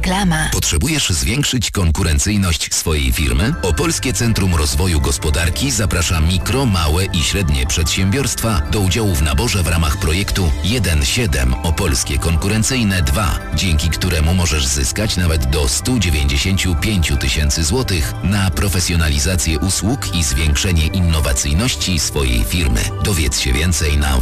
Reklama. Potrzebujesz zwiększyć konkurencyjność swojej firmy? Opolskie Centrum Rozwoju Gospodarki zaprasza mikro, małe i średnie przedsiębiorstwa do udziału w naborze w ramach projektu 1.7 Opolskie Konkurencyjne 2, dzięki któremu możesz zyskać nawet do 195 000 złotych na profesjonalizację usług i zwiększenie innowacyjności swojej firmy. Dowiedz się więcej na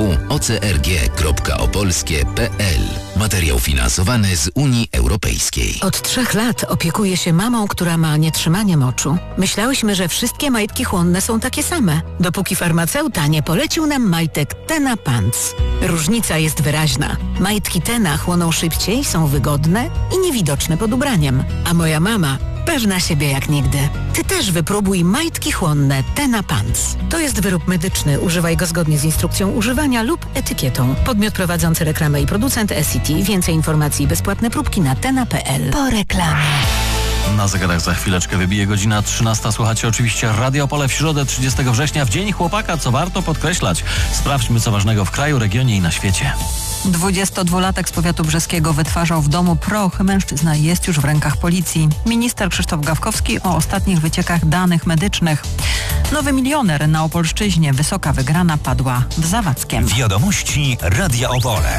www.ocrg.opolskie.pl. Materiał finansowany z Unii Europejskiej. Od 3 lat opiekuję się mamą, która ma nietrzymanie moczu. Myślałyśmy, że wszystkie majtki chłonne są takie same, dopóki farmaceuta nie polecił nam majtek Tena Pants. Różnica jest wyraźna. Majtki Tena chłoną szybciej, są wygodne i niewidoczne pod ubraniem. A moja mama pewna siebie jak nigdy. Ty też wypróbuj majtki chłonne Tena Pants. To jest wyrób medyczny. Używaj go zgodnie z instrukcją używania lub etykietą. Podmiot prowadzący reklamę i producent SCT. Więcej informacji i bezpłatne próbki na tena.pl. Po reklamie. Na zegarach za chwileczkę wybije godzina 13. Słuchacie oczywiście Radio Opole w środę 30 września, w Dzień Chłopaka, co warto podkreślać. Sprawdźmy, co ważnego w kraju, regionie i na świecie. 22-latek z powiatu brzeskiego wytwarzał w domu proch. Mężczyzna jest już w rękach policji. Minister Krzysztof Gawkowski o ostatnich wyciekach danych medycznych. Nowy milioner na Opolszczyźnie. Wysoka wygrana padła w Zawadzkiem. Wiadomości Radia Opole.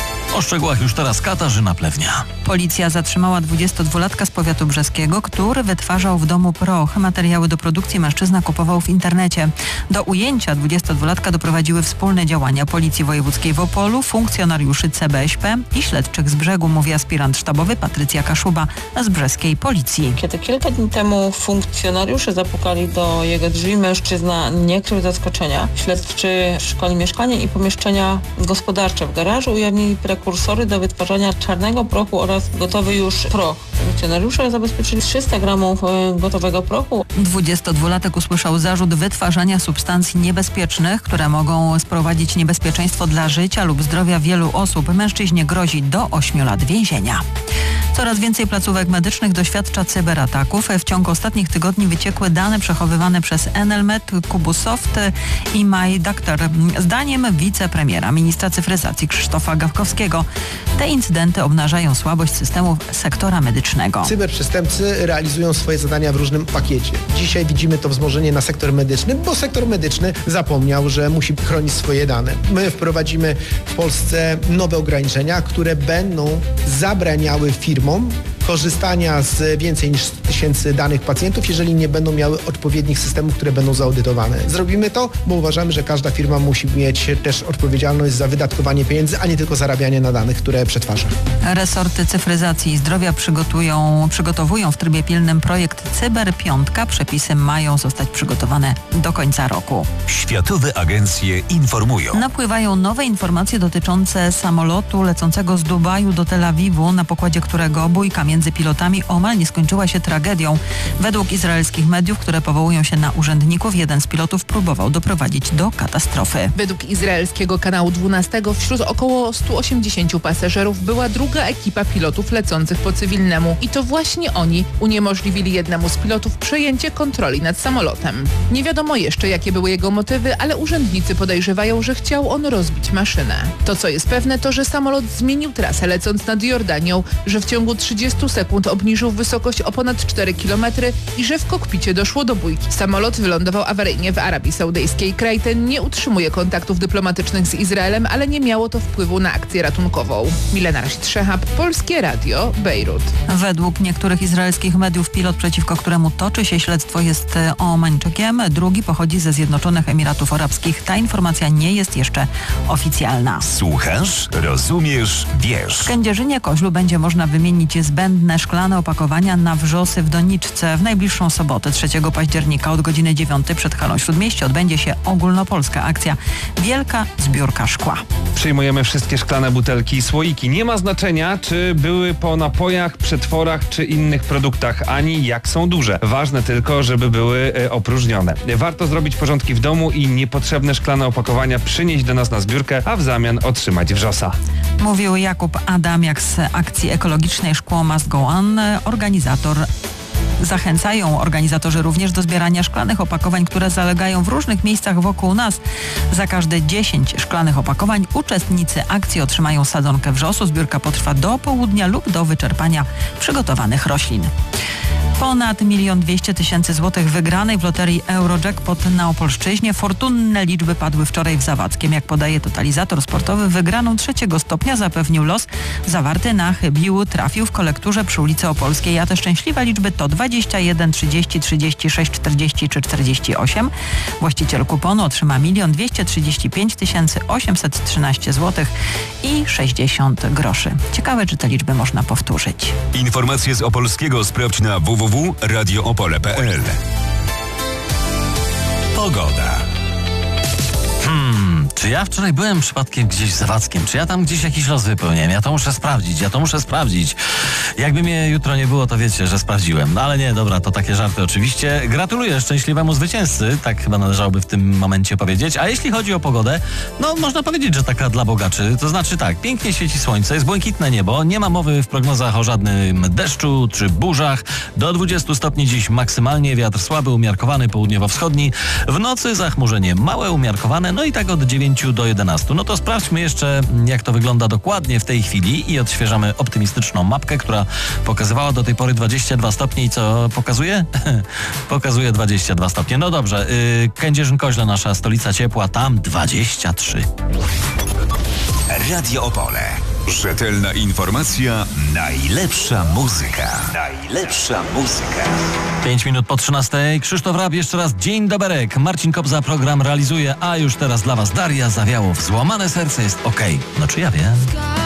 O szczegółach już teraz Katarzyna Plewnia. Policja zatrzymała 22-latka z powiatu brzeskiego, który wytwarzał w domu proch. Materiały do produkcji mężczyzna kupował w internecie. Do ujęcia 22-latka doprowadziły wspólne działania Policji Wojewódzkiej w Opolu, funkcjonariuszy CBŚP i śledczych z brzegu, mówi aspirant sztabowy Patrycja Kaszuba z brzeskiej policji. Kiedy kilka dni temu funkcjonariusze zapukali do jego drzwi, mężczyzna nie krył zaskoczenia. Śledczy szukali mieszkania i pomieszczenia gospodarcze. W garażu ujawnili prekursory do wytwarzania czarnego prochu oraz gotowy już proch. Funkcjonariusze zabezpieczyli 300 gramów gotowego prochu. 22-latek usłyszał zarzut wytwarzania substancji niebezpiecznych, które mogą sprowadzić niebezpieczeństwo dla życia lub zdrowia wielu osób. Mężczyźnie grozi do 8 lat więzienia. Coraz więcej placówek medycznych doświadcza cyberataków. W ciągu ostatnich tygodni wyciekły dane przechowywane przez Enelmet, Kubusoft i MyDoctor. Zdaniem wicepremiera, ministra cyfryzacji Krzysztofa Gawkowskiego, te incydenty obnażają słabość systemów sektora medycznego. Cyberprzestępcy realizują swoje zadania w różnym pakiecie. Dzisiaj widzimy to wzmożenie na sektor medyczny, bo sektor medyczny zapomniał, że musi chronić swoje dane. My wprowadzimy w Polsce nowe ograniczenia, które będą zabraniały firmom korzystania z więcej niż 1000 danych pacjentów, jeżeli nie będą miały odpowiednich systemów, które będą zaudytowane. Zrobimy to, bo uważamy, że każda firma musi mieć też odpowiedzialność za wydatkowanie pieniędzy, a nie tylko zarabianie na danych, które przetwarza. Resorty cyfryzacji i zdrowia przygotowują w trybie pilnym projekt Cyberpiątka. Przepisy mają zostać przygotowane do końca roku. Światowe agencje informują. Napływają nowe informacje dotyczące samolotu lecącego z Dubaju do Tel Awiwu, na pokładzie którego bójka między pilotami omal nie skończyła się tragedią. Według izraelskich mediów, które powołują się na urzędników, jeden z pilotów próbował doprowadzić do katastrofy. Według izraelskiego kanału 12 wśród około 180 pasażerów była druga ekipa pilotów lecących po cywilnemu. I to właśnie oni uniemożliwili jednemu z pilotów przejęcie kontroli nad samolotem. Nie wiadomo jeszcze, jakie były jego motywy, ale urzędnicy podejrzewają, że chciał on rozbić maszynę. To, co jest pewne, to, że samolot zmienił trasę lecąc nad Jordanią, że w ciągu 30 sekund obniżył wysokość o ponad 4 km i że w kokpicie doszło do bójki. Samolot wylądował awaryjnie w Arabii Saudyjskiej. Kraj ten nie utrzymuje kontaktów dyplomatycznych z Izraelem, ale nie miało to wpływu na akcję ratunkową. Milena Rashid-Szehab, Polskie Radio, Bejrut. Według niektórych izraelskich mediów pilot, przeciwko któremu toczy się śledztwo, jest Omańczykiem. Drugi pochodzi ze Zjednoczonych Emiratów Arabskich. Ta informacja nie jest jeszcze oficjalna. Słuchasz, rozumiesz, wiesz. W Kędzierzynie-Koźlu będzie można wymienić zbędne szklane opakowania na wrzosy w doniczce. W najbliższą sobotę 3 października od godziny 9 przed halą Śródmieście odbędzie się ogólnopolska akcja Wielka Zbiórka Szkła. Przyjmujemy wszystkie szklane butelki i słoiki. Nie ma znaczenia, czy były po napojach, przetworach czy innych produktach, ani jak są duże. Ważne tylko, żeby były opróżnione. Warto zrobić porządki w domu i niepotrzebne szklane opakowania przynieść do nas na zbiórkę, a w zamian otrzymać wrzosa. Mówił Jakub Adamiak z akcji ekologicznej Szkło Must Go On, organizator Zachęcają organizatorzy również do zbierania szklanych opakowań, które zalegają w różnych miejscach wokół nas. Za każde 10 szklanych opakowań uczestnicy akcji otrzymają sadzonkę wrzosu. Zbiórka potrwa do południa lub do wyczerpania przygotowanych roślin. Ponad 1 200 000 złotych wygranej w loterii Eurojackpot na Opolszczyźnie. Fortunne liczby padły wczoraj w Zawadzkiem. Jak podaje Totalizator Sportowy, wygraną 3. stopnia zapewnił los zawarty na chybiu. Trafił w kolekturze przy ulicy Opolskiej, a te szczęśliwe liczby to 21, 30, 36, 40 czy 48. Właściciel kuponu otrzyma 1 235 813 zł i 60 groszy. Ciekawe, czy te liczby można powtórzyć. Informacje z Opolskiego sprawdź na www.radioopole.pl. Pogoda. Czy ja wczoraj byłem przypadkiem gdzieś w Zawadzkiem? Czy ja tam gdzieś jakiś los wypełniłem? Ja to muszę sprawdzić. Jakby mnie jutro nie było, to wiecie, że sprawdziłem. No ale nie, dobra, to takie żarty oczywiście. Gratuluję szczęśliwemu zwycięzcy, tak chyba należałoby w tym momencie powiedzieć. A jeśli chodzi o pogodę, no można powiedzieć, że taka dla bogaczy. To znaczy tak, pięknie świeci słońce, jest błękitne niebo, nie ma mowy w prognozach o żadnym deszczu czy burzach. Do 20 stopni dziś maksymalnie, wiatr słaby, umiarkowany, południowo-wschodni. W nocy zachmurzenie małe, umiarkowane, no i tak od 9 do 11. No to sprawdźmy jeszcze, jak to wygląda dokładnie w tej chwili i odświeżamy optymistyczną mapkę, która pokazywała do tej pory 22 stopnie i co pokazuje? Pokazuje 22 stopnie. No dobrze, Kędzierzyn-Koźle, nasza stolica ciepła, tam 23. Radio Opole. Rzetelna informacja, najlepsza muzyka. Najlepsza muzyka. 5 minut po 13. Krzysztof Rab, jeszcze raz dzień doberek. Marcin Kobza program realizuje, a już teraz dla Was Daria Zawiałow. Złamane serce jest okej. No czy ja wiem?